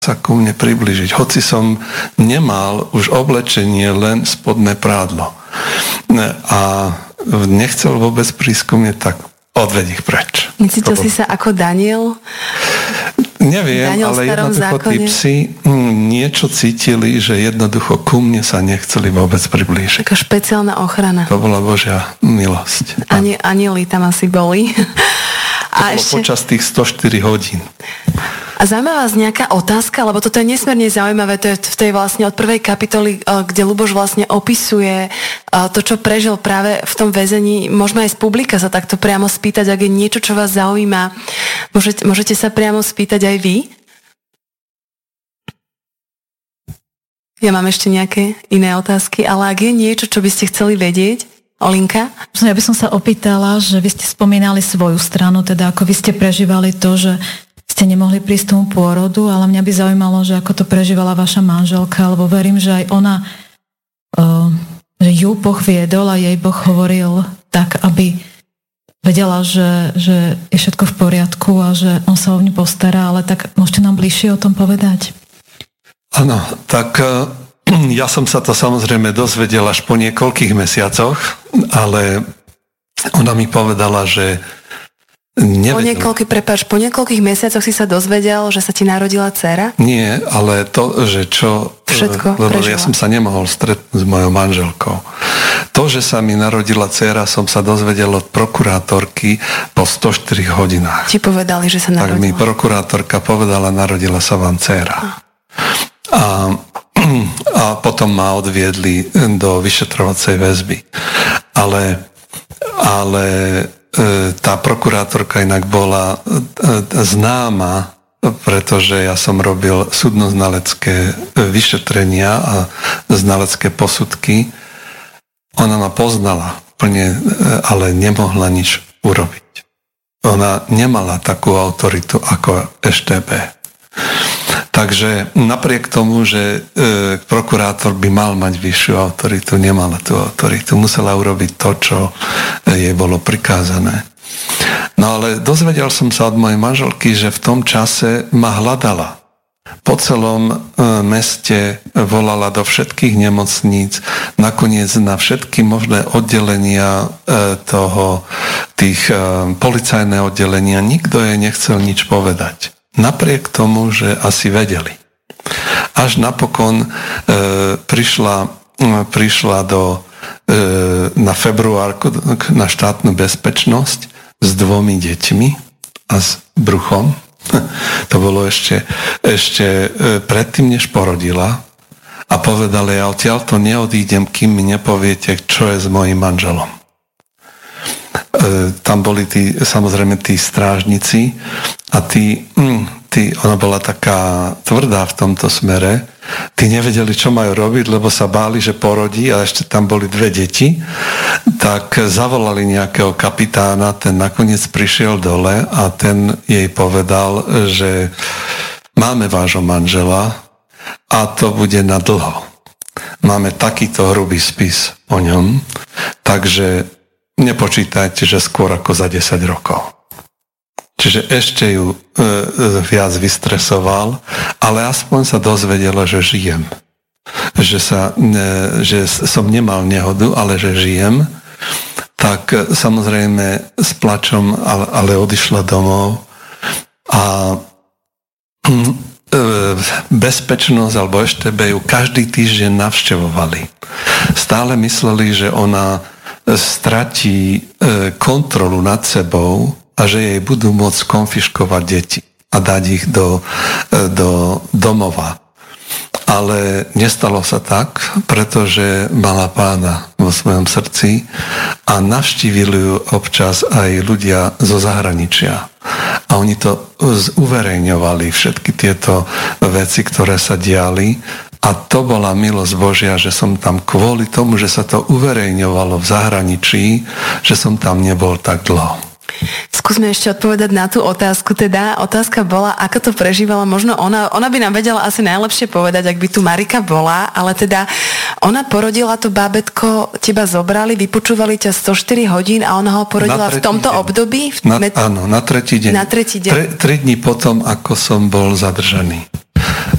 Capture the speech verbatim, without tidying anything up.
sa ku mne priblížiť. Hoci som nemal už oblečenie, len spodné prádlo. A nechcel vôbec prísť ku mne, tak odved ich preč. Necítil si sa ako Daniel? Neviem, Daniel ale jednoducho zákone. tí psi niečo cítili, že jednoducho ku mne sa nechceli vôbec priblížiť. Taká špeciálna ochrana. To bola Božia milosť. Ani, anieli tam asi boli. A ešte... počas tých sto štyri hodín. A zaujímavá vás nejaká otázka, lebo toto je nesmierne zaujímavé, to je v tej vlastne od prvej kapitoly, kde Ľuboš vlastne opisuje to, čo prežil práve v tom väzení. Môžeme aj z publika sa takto priamo spýtať, ak je niečo, čo vás zaujíma. Môžete, môžete sa priamo spýtať aj vy? Ja mám ešte nejaké iné otázky, ale ak je niečo, čo by ste chceli vedieť, Olinka? Ja by som sa opýtala, že vy ste spomínali svoju stranu, teda ako vy ste prežívali to, že ste nemohli prísť tomu pôrodu, ale mňa by zaujímalo, že ako to prežívala vaša manželka, lebo verím, že aj ona, uh, že ju Boh viedol a jej Boh hovoril tak, aby vedela, že, že je všetko v poriadku a že on sa o ňu postará, ale tak môžete nám bližšie o tom povedať? Áno, tak uh, ja som sa to samozrejme dozvedel až po niekoľkých mesiacoch, ale ona mi povedala, že nevedel. Po niekoľkých, prepáč, po niekoľkých mesiacoch si sa dozvedel, že sa ti narodila dcéra? Nie, ale to, že čo... Všetko lebo prežila. Ja som sa nemohol stretnúť s mojou manželkou. To, že sa mi narodila dcéra, som sa dozvedel od prokurátorky po sto štyri hodinách. Ti povedali, že sa narodila? Tak mi prokurátorka povedala, narodila sa vám dcéra. A, a potom ma odviedli do vyšetrovacej väzby. Ale... ale tá prokurátorka inak bola známa, pretože ja som robil súdno-znalecké vyšetrenia a znalecké posudky. Ona ma poznala plne, ale nemohla nič urobiť. Ona nemala takú autoritu ako eš té bé. Takže napriek tomu, že e, prokurátor by mal mať vyššiu autoritu, nemala tú autoritu. Musela urobiť to, čo jej bolo prikázané. No ale dozvedel som sa od mojej manželky, že v tom čase ma hľadala. Po celom e, meste volala do všetkých nemocníc, nakoniec na všetky možné oddelenia e, toho, tých e, policajné oddelenia. Nikto jej nechcel nič povedať. Napriek tomu, že asi vedeli. Až napokon e, prišla, e, prišla do, e, na februárku na štátnu bezpečnosť s dvomi deťmi a s bruchom. To bolo ešte, ešte e, predtým, než porodila. A povedala, ja odtiaľto neodídem, kým mi nepoviete, čo je s mojím manželom. Tam boli tí, samozrejme tí strážnici a tí, tí, ona bola taká tvrdá v tomto smere, tí nevedeli, čo majú robiť, lebo sa báli, že porodí a ešte tam boli dve deti, tak zavolali nejakého kapitána, ten nakoniec prišiel dole a ten jej povedal, že máme vášho manžela a to bude na dlho. Máme takýto hrubý spis o ňom, takže nepočítajte, že skôr ako za desať rokov. Čiže ešte ju e, viac vystresoval, ale aspoň sa dozvedela, že žijem. Že, sa, ne, že som nemal nehodu, ale že žijem. Tak e, samozrejme s plačom, ale, ale odišla domov a e, bezpečnosť alebo eš té bé ju každý týždeň navštevovali. Stále mysleli, že ona stratí kontrolu nad sebou a že jej budú môcť konfiškovať deti a dať ich do, do domova. Ale nestalo sa tak, pretože mala Pána vo svojom srdci a navštívili ju občas aj ľudia zo zahraničia. A oni to uverejňovali, všetky tieto veci, ktoré sa diali. A to bola milosť Božia, že som tam kvôli tomu, že sa to uverejňovalo v zahraničí, že som tam nebol tak dlho. Skúsme ešte odpovedať na tú otázku. Teda otázka bola, ako to prežívala. Možno ona, ona by nám vedela asi najlepšie povedať, ak by tu Marika bola, ale teda ona porodila to bábätko, teba zobrali, vypočúvali ťa sto štyri hodín a ona ho porodila v tomto deň. období? V na, met... Áno, na tretí deň. Na tretí deň. Tre, tri dní potom, ako som bol zadržaný.